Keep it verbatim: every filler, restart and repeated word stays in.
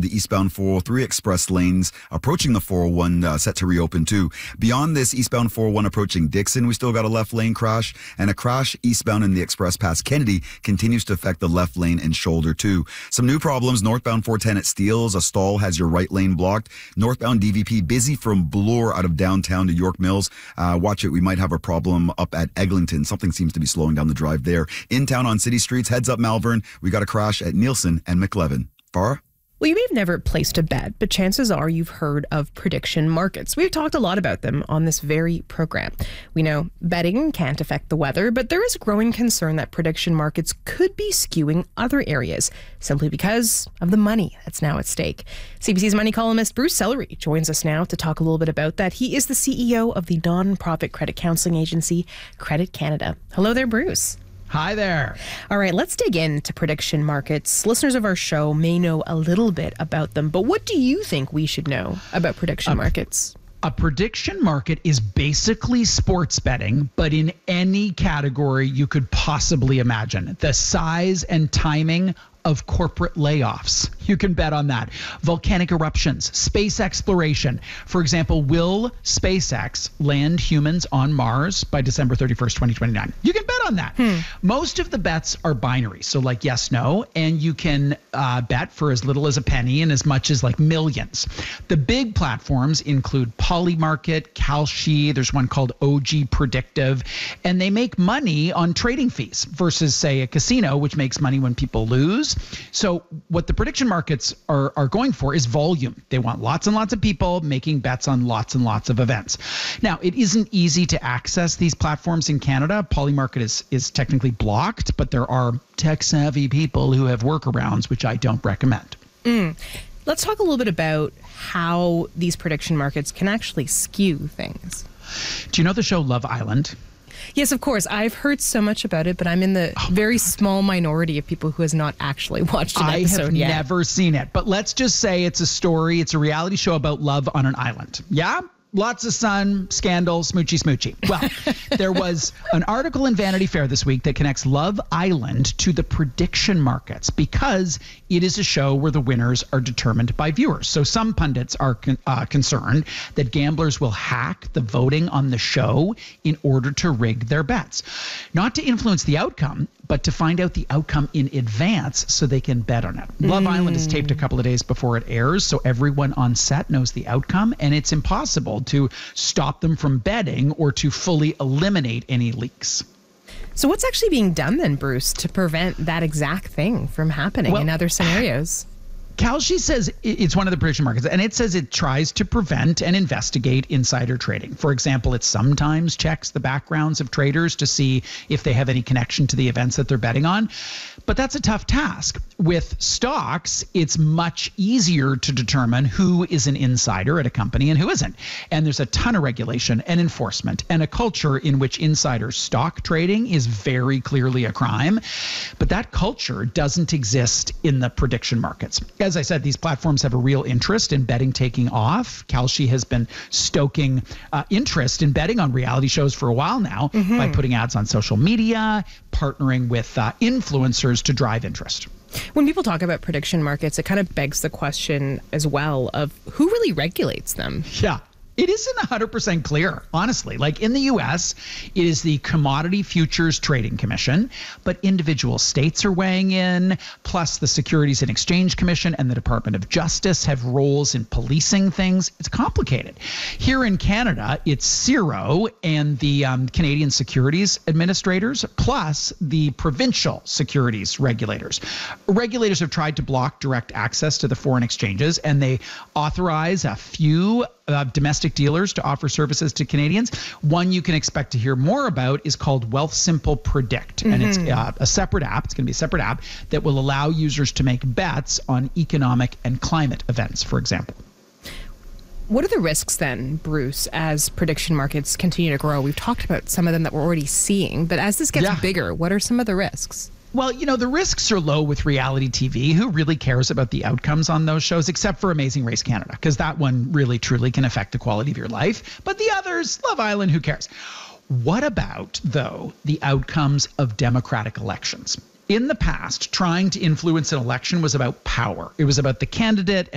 the eastbound four oh three express lanes approaching the four oh one uh, set to reopen too. Beyond this, eastbound four oh one approaching Dixon, we still got a left lane crash, and a crash eastbound in the express past Kennedy continues to affect the left lane and shoulder too. Some new problems, northbound four ten at Steeles, a stall has your right lane blocked. Northbound D V P busy from Bloor out of downtown to York Mills. Uh, watch it, we might have a problem up at Eglinton. Something seems to be slowing down the drive there. In town on city streets, heads up Malvern, we got a crash at Nielsen and McLevin. Farah? Well, you may have never placed a bet, but chances are you've heard of prediction markets. We've talked a lot about them on this very program. We know betting can't affect the weather, but there is growing concern that prediction markets could be skewing other areas simply because of the money that's now at stake. C B C's money columnist Bruce Sellery joins us now to talk a little bit about that. He is the C E O of the non-profit credit counseling agency Credit Canada. Hello there, Bruce. Hi there. All right, let's dig into prediction markets. Listeners of our show may know a little bit about them, but what do you think we should know about prediction um, markets? A prediction market is basically sports betting, but in any category you could possibly imagine. The size and timing of corporate layoffs. You can bet on that. Volcanic eruptions, space exploration. For example, will SpaceX land humans on Mars by December thirty-first, twenty twenty-nine? You can bet on that. Hmm. Most of the bets are binary, so like yes, no, and you can uh, bet for as little as a penny and as much as like millions. The big platforms include Polymarket, Kalshi, there's one called O G Predictive, and they make money on trading fees versus, say, a casino, which makes money when people lose. So what the prediction markets are, are going for is volume. They want lots and lots of people making bets on lots and lots of events. Now, it isn't easy to access these platforms in Canada. Polymarket is, is technically blocked, but there are tech-savvy people who have workarounds, which I don't recommend. Mm. Let's talk a little bit about how these prediction markets can actually skew things. Do you know the show Love Island? Yes, of course. I've heard so much about it, but I'm in the oh very small minority of people who has not actually watched an I episode yet. I have never seen it, but let's just say it's a story. It's a reality show about love on an island. Yeah? Lots of sun, scandal, smoochy, smoochy. Well, there was an article in Vanity Fair this week that connects Love Island to the prediction markets because it is a show where the winners are determined by viewers. So some pundits are con- uh, concerned that gamblers will hack the voting on the show in order to rig their bets. Not to influence the outcome, but to find out the outcome in advance so they can bet on it. Mm. Love Island is taped a couple of days before it airs, so everyone on set knows the outcome, and it's impossible to stop them from betting or to fully eliminate any leaks. So what's actually being done then, Bruce, to prevent that exact thing from happening well, in other scenarios? Kalshi says it's one of the prediction markets, and it says it tries to prevent and investigate insider trading. For example, it sometimes checks the backgrounds of traders to see if they have any connection to the events that they're betting on. But that's a tough task. With stocks, it's much easier to determine who is an insider at a company and who isn't. And there's a ton of regulation and enforcement and a culture in which insider stock trading is very clearly a crime. But that culture doesn't exist in the prediction markets. As I said, these platforms have a real interest in betting taking off. Kalshi has been stoking uh, interest in betting on reality shows for a while now mm-hmm. by putting ads on social media, partnering with uh, influencers to drive interest. When people talk about prediction markets, it kind of begs the question as well of who really regulates them? Yeah. It isn't one hundred percent clear, honestly. Like in the U S, it is the Commodity Futures Trading Commission, but individual states are weighing in, plus the Securities and Exchange Commission and the Department of Justice have roles in policing things. It's complicated. Here in Canada, it's C I R O and the um, Canadian Securities Administrators, plus the provincial securities regulators. Regulators have tried to block direct access to the foreign exchanges, and they authorize a few Uh, domestic dealers to offer services to Canadians. One you can expect to hear more about is called Wealthsimple Predict, mm-hmm. and it's uh, a separate app. It's going to be a separate app that will allow users to make bets on economic and climate events, for example. What are the risks then, Bruce, as prediction markets continue to grow? We've talked about some of them that we're already seeing, but as this gets yeah. bigger, what are some of the risks? Well, you know, the risks are low with reality T V. Who really cares about the outcomes on those shows, except for Amazing Race Canada, because that one really, truly can affect the quality of your life. But the others, Love Island, who cares? What about, though, the outcomes of democratic elections? In the past, trying to influence an election was about power. It was about the candidate